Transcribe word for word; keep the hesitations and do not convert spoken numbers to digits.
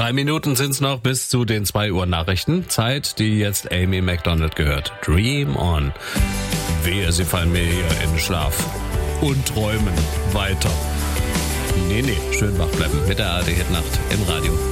Drei Minuten sind's noch bis zu den zwei Uhr Nachrichten. Zeit, die jetzt Amy Macdonald gehört. Dream on. Wehe, sie fallen mir hier in den Schlaf und träumen weiter. Nee, nee, schön wach bleiben mit der A R D Hit Nacht im Radio.